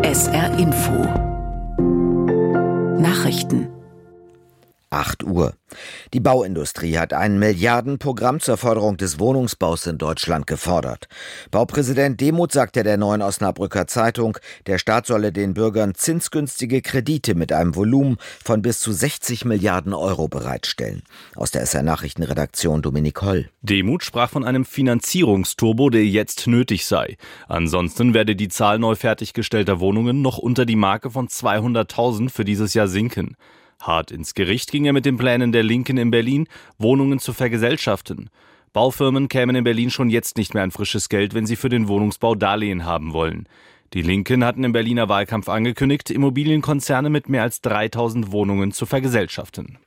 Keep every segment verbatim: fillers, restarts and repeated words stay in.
S R Info Nachrichten. acht Uhr. Die Bauindustrie hat ein Milliardenprogramm zur Förderung des Wohnungsbaus in Deutschland gefordert. Baupräsident Demuth sagte der Neuen Osnabrücker Zeitung, der Staat solle den Bürgern zinsgünstige Kredite mit einem Volumen von bis zu sechzig Milliarden Euro bereitstellen. Aus der S R-Nachrichtenredaktion Dominik Holl. Demuth sprach von einem Finanzierungsturbo, der jetzt nötig sei. Ansonsten werde die Zahl neu fertiggestellter Wohnungen noch unter die Marke von zweihunderttausend für dieses Jahr sinken. Hart ins Gericht ging er mit den Plänen der Linken in Berlin, Wohnungen zu vergesellschaften. Baufirmen kämen in Berlin schon jetzt nicht mehr an frisches Geld, wenn sie für den Wohnungsbau Darlehen haben wollen. Die Linken hatten im Berliner Wahlkampf angekündigt, Immobilienkonzerne mit mehr als dreitausend Wohnungen zu vergesellschaften.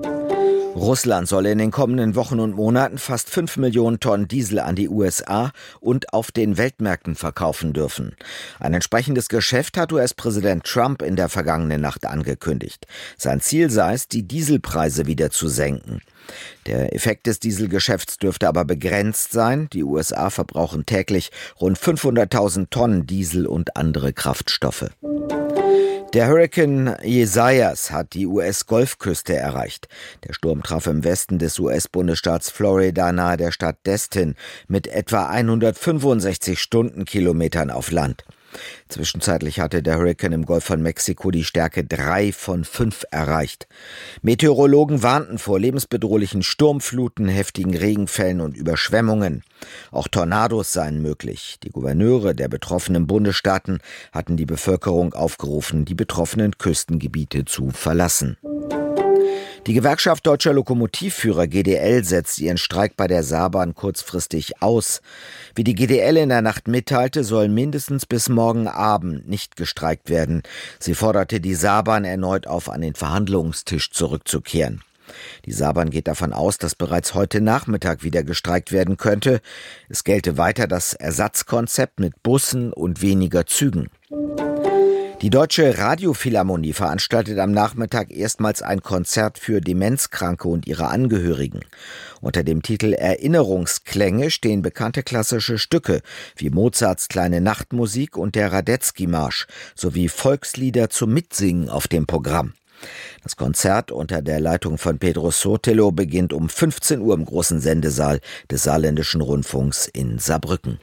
Russland soll in den kommenden Wochen und Monaten fast fünf Millionen Tonnen Diesel an die U S A und auf den Weltmärkten verkaufen dürfen. Ein entsprechendes Geschäft hat U S-Präsident Trump in der vergangenen Nacht angekündigt. Sein Ziel sei es, die Dieselpreise wieder zu senken. Der Effekt des Dieselgeschäfts dürfte aber begrenzt sein. Die U S A verbrauchen täglich rund fünfhunderttausend Tonnen Diesel und andere Kraftstoffe. Der Hurrikan Isaias hat die U S-Golfküste erreicht. Der Sturm traf im Westen des U S-Bundesstaats Florida nahe der Stadt Destin mit etwa hundertfünfundsechzig Stundenkilometern auf Land. Zwischenzeitlich hatte der Hurrikan im Golf von Mexiko die Stärke drei von fünf erreicht. Meteorologen warnten vor lebensbedrohlichen Sturmfluten, heftigen Regenfällen und Überschwemmungen. Auch Tornados seien möglich. Die Gouverneure der betroffenen Bundesstaaten hatten die Bevölkerung aufgerufen, die betroffenen Küstengebiete zu verlassen. Die Gewerkschaft Deutscher Lokomotivführer G D L setzt ihren Streik bei der Saarbahn kurzfristig aus. Wie die G D L in der Nacht mitteilte, soll mindestens bis morgen Abend nicht gestreikt werden. Sie forderte die Saarbahn erneut auf, an den Verhandlungstisch zurückzukehren. Die Saarbahn geht davon aus, dass bereits heute Nachmittag wieder gestreikt werden könnte. Es gelte weiter das Ersatzkonzept mit Bussen und weniger Zügen. Die Deutsche Radiophilharmonie veranstaltet am Nachmittag erstmals ein Konzert für Demenzkranke und ihre Angehörigen. Unter dem Titel Erinnerungsklänge stehen bekannte klassische Stücke wie Mozarts Kleine Nachtmusik und der Radetzky-Marsch sowie Volkslieder zum Mitsingen auf dem Programm. Das Konzert unter der Leitung von Pedro Sotelo beginnt um fünfzehn Uhr im großen Sendesaal des Saarländischen Rundfunks in Saarbrücken.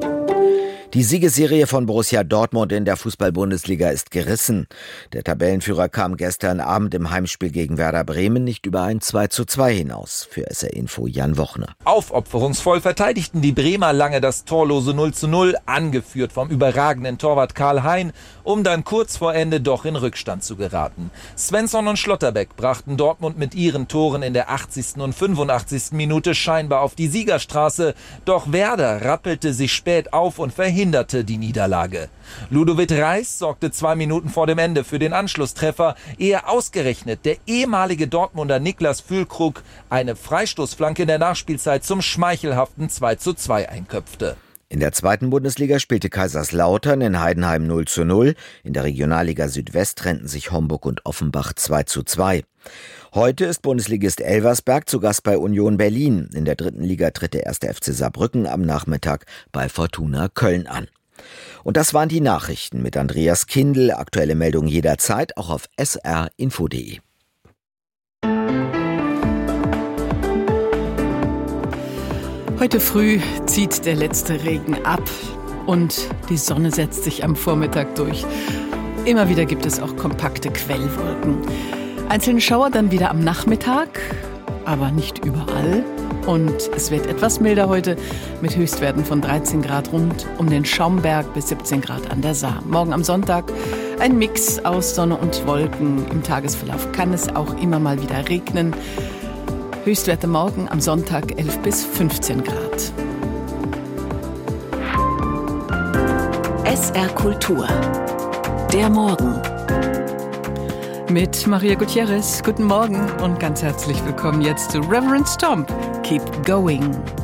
Die Siegesserie von Borussia Dortmund in der Fußball-Bundesliga ist gerissen. Der Tabellenführer kam gestern Abend im Heimspiel gegen Werder Bremen nicht über ein zwei zu zwei hinaus. Für S R Info Jan Wochner. Aufopferungsvoll verteidigten die Bremer lange das torlose null zu null, angeführt vom überragenden Torwart Karl Hein, um dann kurz vor Ende doch in Rückstand zu geraten. Svensson und Schlotterbeck brachten Dortmund mit ihren Toren in der achtzigsten und fünfundachtzigsten Minute scheinbar auf die Siegerstraße. Doch Werder rappelte sich spät auf und verhinderte die Niederlage. Ludovic Reis sorgte zwei Minuten vor dem Ende für den Anschlusstreffer, ehe ausgerechnet der ehemalige Dortmunder Niklas Füllkrug eine Freistoßflanke in der Nachspielzeit zum schmeichelhaften zwei zu zwei einköpfte. In der zweiten Bundesliga spielte Kaiserslautern in Heidenheim null zu null. In der Regionalliga Südwest trennten sich Homburg und Offenbach zwei zu zwei. Heute ist Bundesligist Elversberg zu Gast bei Union Berlin. In der dritten Liga tritt der erste F C Saarbrücken am Nachmittag bei Fortuna Köln an. Und das waren die Nachrichten mit Andreas Kindl. Aktuelle Meldungen jederzeit auch auf s r info punkt d e. Heute früh zieht der letzte Regen ab und die Sonne setzt sich am Vormittag durch. Immer wieder gibt es auch kompakte Quellwolken. Einzelne Schauer dann wieder am Nachmittag, aber nicht überall. Und es wird etwas milder heute mit Höchstwerten von dreizehn Grad rund um den Schaumberg bis siebzehn Grad an der Saar. Morgen am Sonntag ein Mix aus Sonne und Wolken. Im Tagesverlauf kann es auch immer mal wieder regnen. Höchstwerte morgen am Sonntag elf bis fünfzehn Grad. S R Kultur. Der Morgen. Mit Maria Gutierrez. Guten Morgen und ganz herzlich willkommen jetzt zu Reverend Stomp. Keep going.